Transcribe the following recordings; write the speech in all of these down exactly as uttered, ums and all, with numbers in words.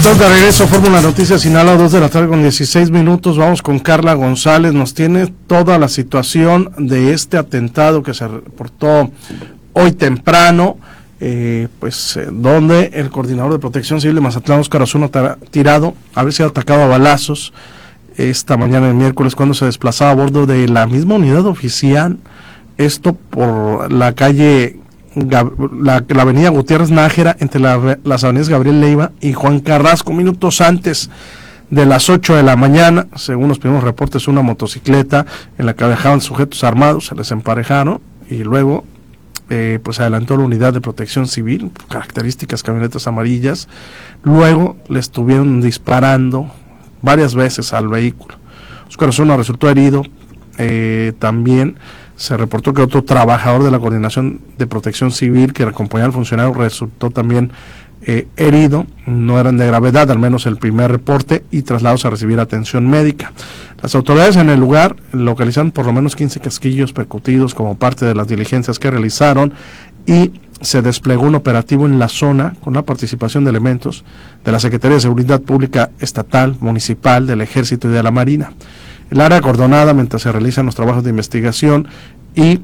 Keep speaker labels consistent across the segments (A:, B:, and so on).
A: Estamos de regreso, Fórmula Noticias Sinaloa, dos de la tarde con dieciséis minutos. Vamos con Carla González, nos tiene toda la situación de este atentado que se reportó hoy temprano, eh, pues eh, donde el coordinador de Protección Civil de Mazatlán, Óscar Osuna Tirado, habría sido atacado a balazos esta mañana el miércoles cuando se desplazaba a bordo de la misma unidad oficial, esto por la calle... La, la avenida Gutiérrez Nájera entre la, las avenidas Gabriel Leiva y Juan Carrasco, minutos antes de las ocho de la mañana. Según los primeros reportes, una motocicleta en la que viajaban sujetos armados, se les emparejaron y luego eh, pues adelantó la unidad de Protección Civil, características camionetas amarillas. Luego le estuvieron disparando varias veces al vehículo. Óscar Osuna resultó herido. Eh, también se reportó que otro trabajador de la Coordinación de Protección Civil que acompañaba al funcionario resultó también eh, herido. No eran de gravedad, al menos el primer reporte, y trasladados a recibir atención médica. Las autoridades en el lugar localizaron por lo menos quince casquillos percutidos como parte de las diligencias que realizaron, y se desplegó un operativo en la zona con la participación de elementos de la Secretaría de Seguridad Pública Estatal, Municipal, del Ejército y de la Marina. El área acordonada mientras se realizan los trabajos de investigación, y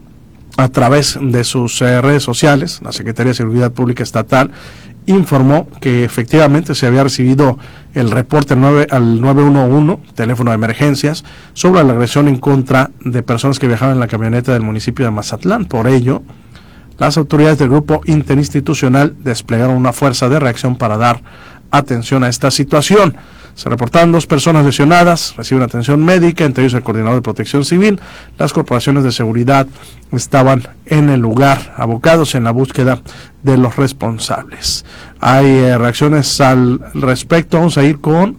A: a través de sus eh, redes sociales, la Secretaría de Seguridad Pública Estatal informó que efectivamente se había recibido el reporte nueve al nueve uno uno, teléfono de emergencias, sobre la agresión en contra de personas que viajaban en la camioneta del municipio de Mazatlán. Por ello, las autoridades del grupo interinstitucional desplegaron una fuerza de reacción para dar atención a esta situación. Se reportaron dos personas lesionadas, reciben atención médica, entre ellos el coordinador de Protección Civil. Las corporaciones de seguridad estaban en el lugar, abocados en la búsqueda de los responsables. Hay eh, reacciones al respecto. Vamos a ir con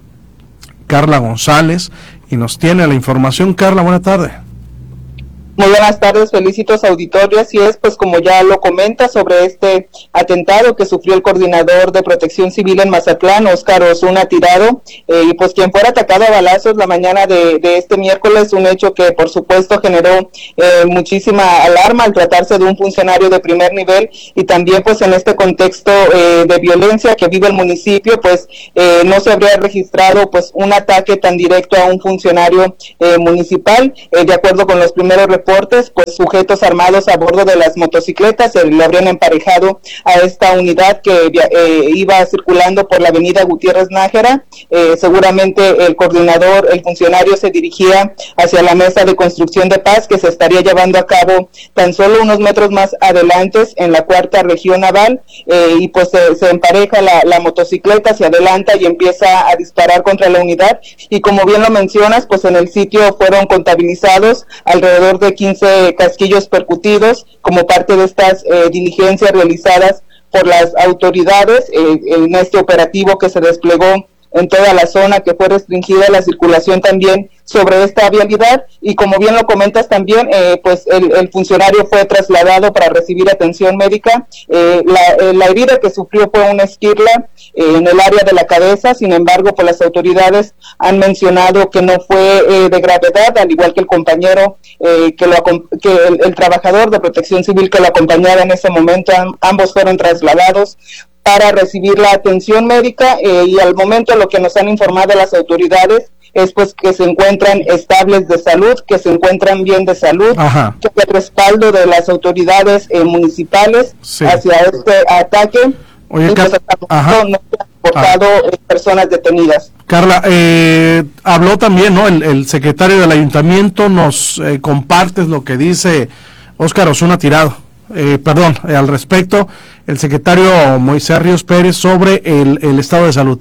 A: Carla González y nos tiene la información. Carla, buena tarde.
B: Muy buenas tardes, felicitos auditorio. Así es, pues como ya lo comenta sobre este atentado que sufrió el coordinador de Protección Civil en Mazatlán, Óscar Osuna Tirado, eh, y pues quien fuera atacado a balazos la mañana de, de este miércoles, un hecho que por supuesto generó eh, muchísima alarma al tratarse de un funcionario de primer nivel, y también pues en este contexto eh, de violencia que vive el municipio, pues eh, no se habría registrado pues un ataque tan directo a un funcionario eh, municipal. Eh, de acuerdo con los primeros reportes, pues sujetos armados a bordo de las motocicletas se le habrían emparejado a esta unidad que eh, iba circulando por la avenida Gutiérrez Nájera. Eh, seguramente el coordinador, el funcionario, se dirigía hacia la mesa de construcción de paz que se estaría llevando a cabo tan solo unos metros más adelante en la cuarta región naval, eh, y pues se, se empareja la, la motocicleta, se adelanta y empieza a disparar contra la unidad, y como bien lo mencionas, pues en el sitio fueron contabilizados alrededor de quince casquillos percutidos como parte de estas eh, diligencias realizadas por las autoridades eh, en este operativo que se desplegó en toda la zona, que fue restringida la circulación también sobre esta vialidad. Y como bien lo comentas también, eh, pues el, el funcionario fue trasladado para recibir atención médica. Eh, la, eh, la herida que sufrió fue una esquirla eh, en el área de la cabeza. Sin embargo, pues las autoridades han mencionado que no fue eh, de gravedad, al igual que el compañero, eh, que, lo, que el, el trabajador de Protección Civil que lo acompañaba en ese momento. Ambos fueron trasladados para recibir la atención médica, eh, y al momento lo que nos han informado las autoridades es pues que se encuentran estables de salud, que se encuentran bien de salud. Ajá. Que el respaldo de las autoridades eh, municipales sí. hacia este ataque. Oye, y pues hasta no se han reportado eh, personas detenidas.
A: Carla, eh, habló también, ¿no? El, el secretario del ayuntamiento. Nos eh, compartes lo que dice Óscar Osuna Tirado. Eh, perdón, eh, al respecto, el secretario Moisés Ríos Pérez sobre el, el estado de salud.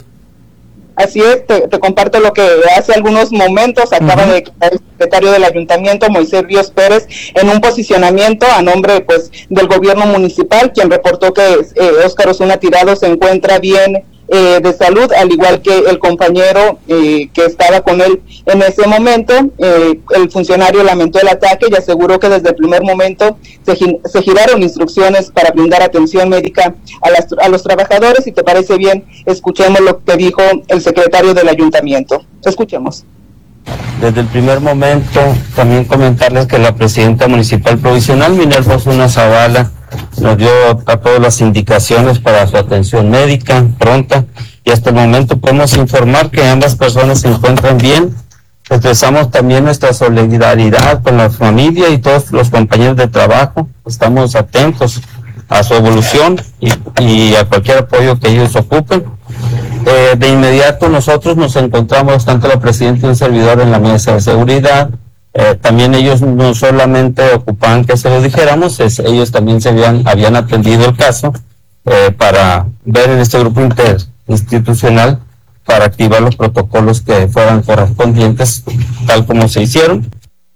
B: Así es, te, te comparto lo que hace algunos momentos acaba uh-huh. de declarar el secretario del ayuntamiento, Moisés Ríos Pérez, en un posicionamiento a nombre pues del gobierno municipal, quien reportó que eh, Óscar Osuna Tirado se encuentra bien Eh, de salud, al igual que el compañero eh, que estaba con él en ese momento. Eh, el funcionario lamentó el ataque y aseguró que desde el primer momento se, se giraron instrucciones para brindar atención médica a, las, a los trabajadores. Si te parece bien, escuchemos lo que dijo el secretario del ayuntamiento. Escuchemos.
C: Desde el primer momento, también comentarles que la presidenta municipal provisional, Minerva Osuna Zavala, nos dio a todas las indicaciones para su atención médica pronta, y hasta el momento podemos informar que ambas personas se encuentran bien. Expresamos también nuestra solidaridad con la familia y todos los compañeros de trabajo. Estamos atentos a su evolución y, y a cualquier apoyo que ellos ocupen. Eh, de inmediato nosotros nos encontramos, tanto la presidenta y un servidor, en la mesa de seguridad. Eh, también ellos no solamente ocupaban que se lo dijéramos, es, ellos también se habían, habían atendido el caso eh, para ver en este grupo interinstitucional para activar los protocolos que fueran correspondientes, tal como se hicieron.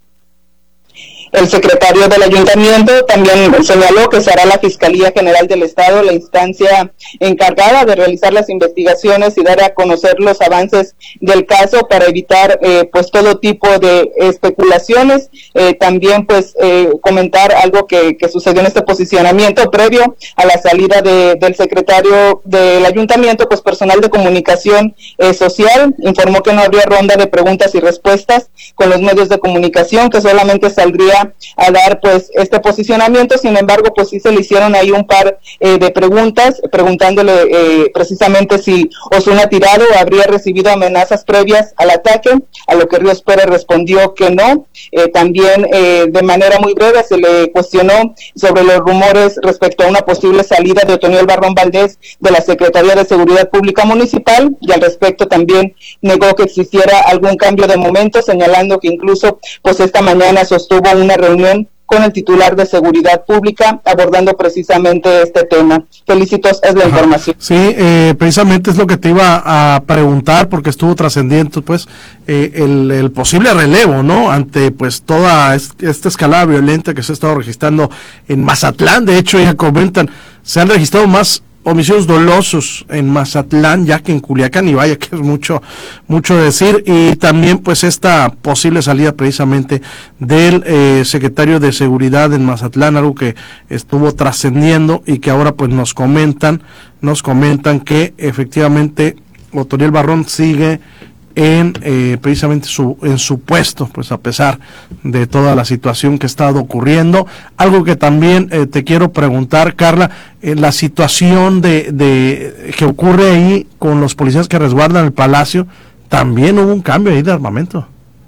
B: El secretario del ayuntamiento también señaló que será la Fiscalía General del Estado la instancia encargada de realizar las investigaciones y dar a conocer los avances del caso para evitar eh, pues todo tipo de especulaciones. Eh, también pues eh, comentar algo que, que sucedió en este posicionamiento previo a la salida de, del secretario del ayuntamiento, pues personal de comunicación eh, social informó que no habría ronda de preguntas y respuestas con los medios de comunicación, que solamente saldría a dar pues este posicionamiento. Sin embargo, pues sí se le hicieron ahí un par eh, de preguntas, preguntándole eh, precisamente si Osuna Tirado habría recibido amenazas previas al ataque, a lo que Ríos Pérez respondió que no. Eh, también eh, de manera muy breve se le cuestionó sobre los rumores respecto a una posible salida de Otoniel Barrón Valdés de la Secretaría de Seguridad Pública Municipal, y al respecto también negó que existiera algún cambio de momento, señalando que incluso pues esta mañana sostuvo una reunión con el titular de Seguridad Pública abordando precisamente este tema. Felicitos, es la Ajá. información.
A: Sí, eh, precisamente es lo que te iba a preguntar, porque estuvo trascendiendo pues eh, el, el posible relevo, ¿no? Ante pues toda esta escalada violenta que se ha estado registrando en Mazatlán. De hecho, ya comentan, se han registrado más homicidios dolosos en Mazatlán ya que en Culiacán, y vaya que es mucho mucho decir. Y también pues esta posible salida precisamente del eh, secretario de Seguridad en Mazatlán, algo que estuvo trascendiendo y que ahora pues nos comentan nos comentan que efectivamente Otoniel Barrón sigue en eh, precisamente su en su puesto, pues a pesar de toda la situación que ha estado ocurriendo. Algo que también eh, te quiero preguntar, Carla, eh, la situación de, de que ocurre ahí con los policías que resguardan el palacio, también hubo un cambio ahí de armamento.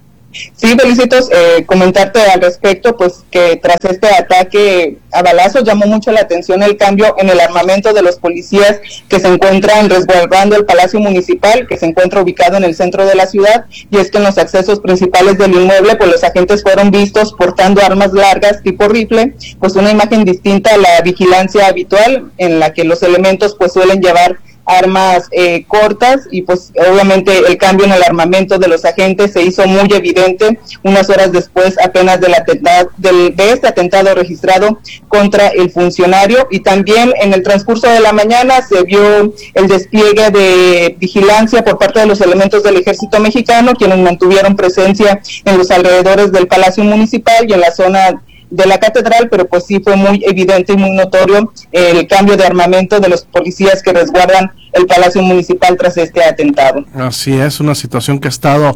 B: Sí, Felicitos, eh, comentarte al respecto, pues que tras este ataque a balazos llamó mucho la atención el cambio en el armamento de los policías que se encuentran resguardando el Palacio Municipal, que se encuentra ubicado en el centro de la ciudad, y es que en los accesos principales del inmueble, pues los agentes fueron vistos portando armas largas tipo rifle, pues una imagen distinta a la vigilancia habitual, en la que los elementos pues suelen llevar armas eh, cortas, y pues obviamente el cambio en el armamento de los agentes se hizo muy evidente unas horas después apenas del atentado, del, de este atentado registrado contra el funcionario. Y también en el transcurso de la mañana se vio el despliegue de vigilancia por parte de los elementos del Ejército Mexicano, quienes mantuvieron presencia en los alrededores del Palacio Municipal y en la zona de la catedral, pero pues sí fue muy evidente y muy notorio el cambio de armamento de los policías que resguardan el Palacio Municipal tras este atentado.
A: Así es, una situación que ha estado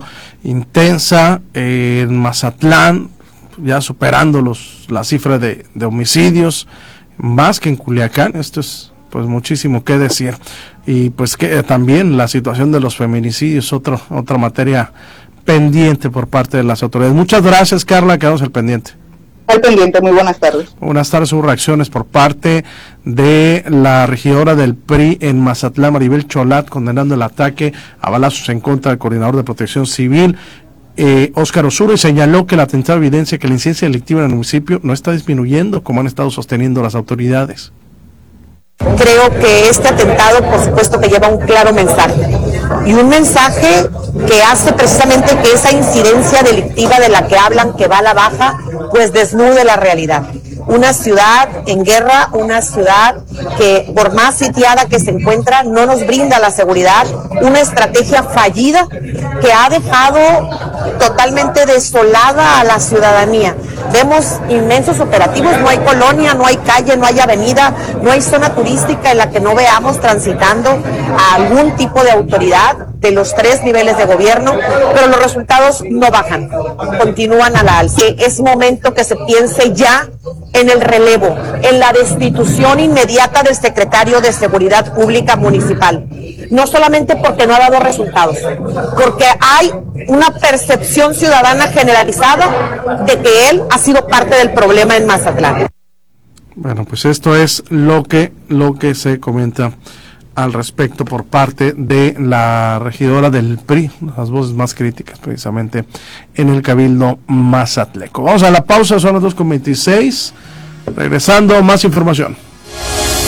A: intensa eh, en Mazatlán, ya superando los la cifra de, de homicidios, más que en Culiacán. Esto es pues muchísimo que decir. Y pues que eh, también la situación de los feminicidios, otro, otra materia pendiente por parte de las autoridades. Muchas gracias, Carla, quedamos al pendiente.
B: Al pendiente, muy buenas tardes.
A: Buenas tardes, hubo reacciones por parte de la regidora del P R I en Mazatlán, Maribel Cholat, condenando el ataque a balazos en contra del coordinador de Protección Civil, eh, Óscar Osuna, y señaló que el atentado evidencia que la incidencia delictiva en el municipio no está disminuyendo, como han estado sosteniendo las autoridades.
D: Creo que este atentado, por supuesto, que lleva un claro mensaje, y un mensaje que hace precisamente que esa incidencia delictiva de la que hablan, que va a la baja, pues desnude la realidad. Una ciudad en guerra, una ciudad que por más sitiada que se encuentra no nos brinda la seguridad, una estrategia fallida que ha dejado totalmente desolada a la ciudadanía. Vemos inmensos operativos, no hay colonia, no hay calle, no hay avenida, no hay zona turística en la que no veamos transitando a algún tipo de autoridad de los tres niveles de gobierno, pero los resultados no bajan, continúan a la alza. Es momento que se piense ya en el relevo, en la destitución inmediata del secretario de Seguridad Pública Municipal. no solamente porque no ha dado resultados, porque hay una percepción ciudadana generalizada de que él ha sido parte del problema en Mazatlán.
A: Bueno, pues esto es lo que, lo que se comenta al respecto por parte de la regidora del P R I, las voces más críticas precisamente en el Cabildo Mazatleco. Vamos a la pausa, son las dos con veintiséis. Regresando, más información.